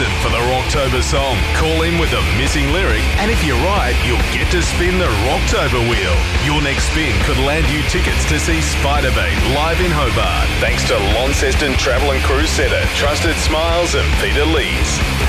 listen for the Rocktober song. Call in with a missing lyric, and if you're right, you'll get to spin the Rocktober wheel. Your next spin could land you tickets to see Spiderbait live in Hobart. Thanks to Launceston Travel and Cruise Centre, Trusted Smiles and Peter Lees.